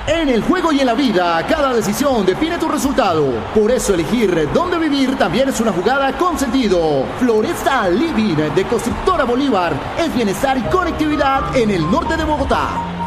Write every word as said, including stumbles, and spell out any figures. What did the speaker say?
En el juego y en la vida, cada decisión define tu resultado. Por eso elegir dónde vivir también es una jugada con sentido. Floresta Living de Constructora Bolívar es bienestar y conectividad en el norte de Bogotá.